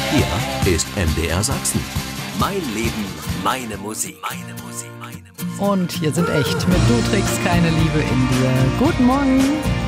Hier ist MDR Sachsen. Mein Leben, meine Musik. Und hier sind echt mit Du trägst keine Liebe in dir. Guten Morgen.